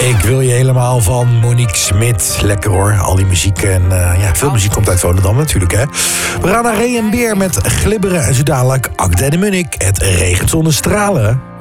Ik wil je helemaal van Monique Smit. Lekker hoor, al die muziek. En veel muziek komt uit Volendam natuurlijk, hè. We gaan naar Ray en Beer met Glibberen. En zo dadelijk Akda de Munnik. Het regent zonder stralen.